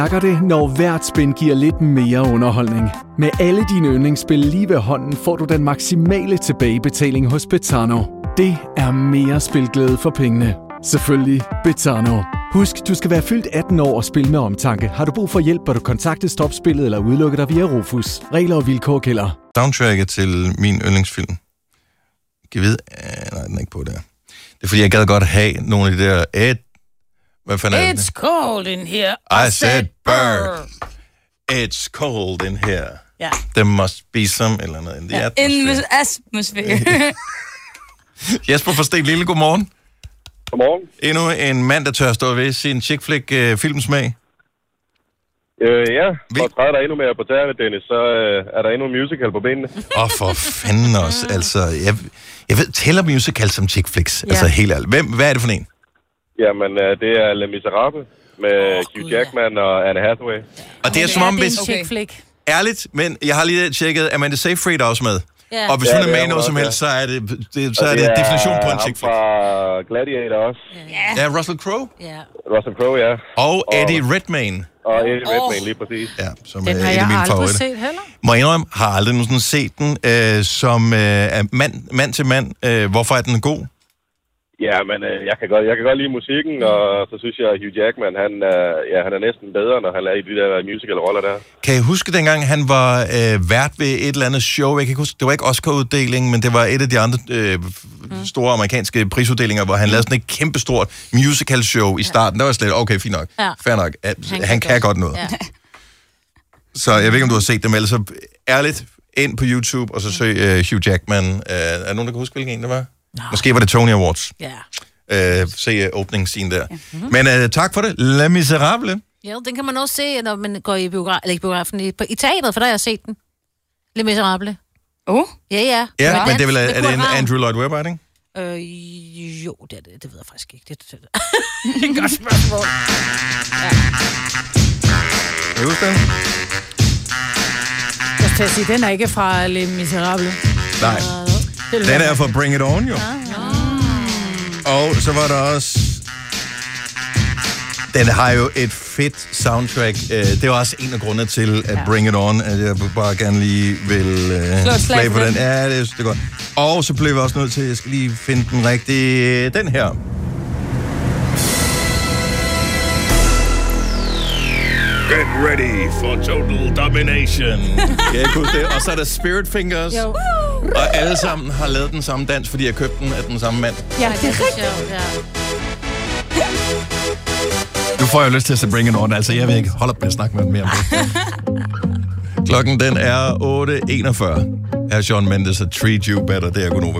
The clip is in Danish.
Mærker det, når hvert spin giver lidt mere underholdning. Med alle dine yndlingsspil lige ved hånden, får du den maksimale tilbagebetaling hos Betano. Det er mere spilglæde for pengene. Selvfølgelig Betano. Husk, du skal være fyldt 18 år og spille med omtanke. Har du brug for hjælp, bør du kontakte Stopspillet eller udelukke dig via Rufus. Regler og vilkår gælder. Soundtracket til min yndlingsfilm. Kan vide? Nej, den er ikke på der. Det er fordi, jeg gad godt have nogle af de der... Hvad fanden er det? It's cold in here. I said bird. It's cold in here. Ja. There must be some... Eller noget in the atmosphere. Atmosfære. Jesper fra Steen Lille, godmorgen. Godmorgen. Endnu en mand, der tør stå ved sin chick flick filmsmag. Ja, for at træde dig endnu mere på tæerne, Dennis, så er der endnu en musical på benene. For fanden også. Altså, jeg ved, tæller musical som chick flicks. Ja. Altså, helt ærligt. Hvad er det for en? Jamen, det er Les Misérables med Hugh Jackman og Anne Hathaway. Og det er som om, hvis... chick flick. Ærligt, men jeg har lige tjekket, at Amanda Seyfried også med. Ja. Og hvis hun er med i noget som helst, så er det definition på en chick flick. fra Gladiator også. Ja, Russell Crowe. Ja. Russell Crowe, ja. Og Eddie Redmayne. Og Eddie Redmayne, lige præcis. Ja, som Den er har en af jeg mine aldrig favoritter. set heller. Må jeg indrømme, har aldrig nogensinde set den som mand til mand. Hvorfor er den god? Ja, men jeg kan godt lide musikken, og så synes jeg, at Hugh Jackman, han er næsten bedre, når han er i de der musical-roller der. Kan I huske dengang, han var vært ved et eller andet show? Jeg kan ikke huske, det var ikke Oscar-uddeling, men det var et af de andre store amerikanske prisuddelinger, hvor han lavede sådan et kæmpestort musical-show i starten. Der var slet, okay, fint nok. Ja. Fair nok. Han kan godt noget. Ja. Så jeg ved ikke, om du har set dem, eller så ærligt ind på YouTube, og så søg Hugh Jackman. Er der nogen, der kan huske, hvilken en det var? No. Måske var det Tony Awards. Ja. Se åbningsscene der. Men tak for det. Les Misérables. Ja, den kan man også se, når man går i biografen i teateret, for der har jeg set den. Les Misérables. Ja. Ja, men det er det en Andrew Lloyd Webber, ikke? Jo, det ved jeg faktisk ikke. Det er et godt spørgsmål. Ja. Kan du huske det? Jeg skal sige, den er ikke fra Les Misérables. Nej. Den er fra Bring It On, jo. Og så var der også... Den har jo et fedt soundtrack. Det var også en af grundene til at Bring It On, at jeg bare gerne lige vil play på den. Ja, det er godt. Og så blev vi også nødt til, at jeg skal lige finde den rigtige. Den her. Get ready for total domination. Ja, det. Og så er der Spirit Fingers. Jo. Og alle sammen har lavet den samme dans, fordi jeg købte den af den samme mand. Ja, det er rigtigt. Ja. Nu får jeg lyst til at se Bring It On. Altså, jeg vil ikke holde op med at snakke med mere om det. Klokken, den er 8:41. Her er Shawn Mendes og Treat You Better. Det er Gunova.